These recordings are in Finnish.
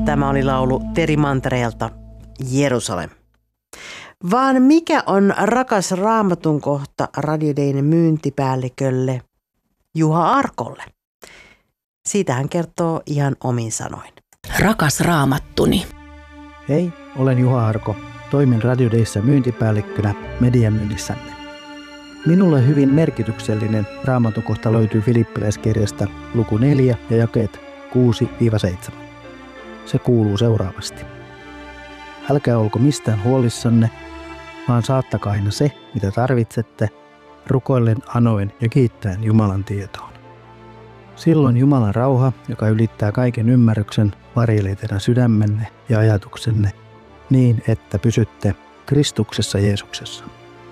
tämä oli laulu Teri Mantereelta Jerusalem. Vaan mikä on rakas Raamatun kohta Radio Dayn myyntipäällikölle Juha Arkolle? Siitä hän kertoo ihan omin sanoin. Rakas Raamattuni. Hei, olen Juha Arko. Toimin Radio Dayssä myyntipäällikkönä mediamyynnissänne. Minulle hyvin merkityksellinen Raamatun kohta löytyy Filippiläiskirjasta luku 4 ja jakeet 6-7. Se kuuluu seuraavasti. Älkää olko mistään huolissanne, vaan saattakaa aina se, mitä tarvitsette, rukoillen, anoen ja kiittäen Jumalan tietoon. Silloin Jumalan rauha, joka ylittää kaiken ymmärryksen, varjelee teidän sydämenne ja ajatuksenne niin, että pysytte Kristuksessa Jeesuksessa.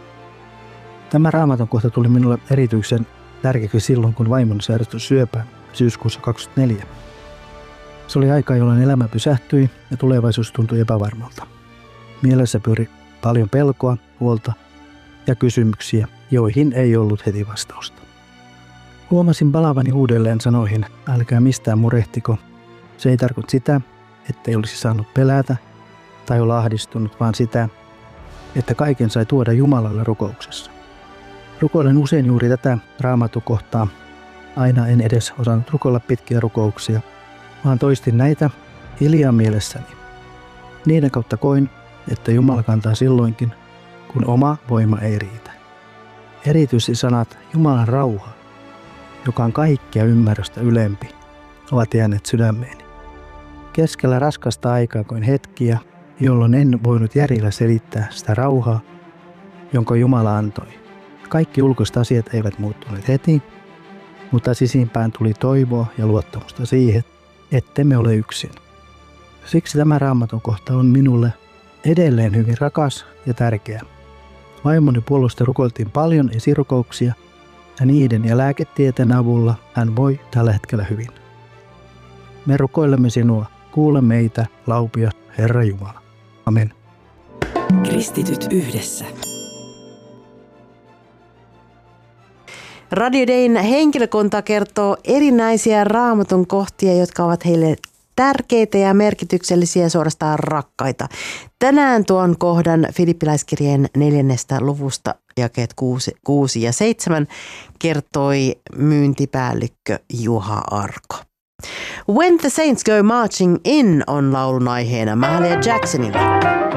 Tämä Raamatun kohta tuli minulle erityisen tärkeäksi silloin, kun vaimoni sairastui syöpään syyskuussa 2024. Se oli aika, jolloin elämä pysähtyi ja tulevaisuus tuntui epävarmalta. Mielessä pyöri paljon pelkoa, huolta ja kysymyksiä, joihin ei ollut heti vastausta. Huomasin palavani uudelleen sanoihin, älkää mistään murehtiko. Se ei tarkoita sitä, ettei olisi saanut pelätä tai olla ahdistunut, vaan sitä, että kaiken sai tuoda Jumalalle rukouksessa. Rukoilen usein juuri tätä Raamatukohtaa. Aina en edes osannut rukoilla pitkiä rukouksia, vaan toistin näitä hiljaa mielessäni. Niiden kautta koin, että Jumala kantaa silloinkin, kun oma voima ei riitä. Erityisesti sanat Jumalan rauha, joka on kaikkea ymmärrystä ylempi, ovat jääneet sydämeeni. Keskellä raskasta aikaa koin hetkiä, jolloin en voinut järjellä selittää sitä rauhaa, jonka Jumala antoi. Kaikki ulkoiset asiat eivät muuttuneet heti, mutta sisimpään tuli toivoa ja luottamusta siihen, ettemme ole yksin. Siksi tämä Raamatun kohta on minulle edelleen hyvin rakas ja tärkeä. Vaimoni puolesta rukoiltiin paljon esirukouksia ja niiden ja lääketieteen avulla hän voi tällä hetkellä hyvin. Me rukoilemme sinua, kuule meitä, laupia Herra Jumala. Amen. Kristityt yhdessä. Radio Dayn henkilökunta kertoo erinäisiä Raamatun kohtia, jotka ovat heille tärkeitä ja merkityksellisiä ja suorastaan rakkaita. Tänään tuon kohdan Filippiläiskirjeen 4. luvusta jakeet 6 ja 7 kertoi myyntipäällikkö Juha Arko. When the Saints Go Marching In on laulun aiheena Mahalia Jacksonilla.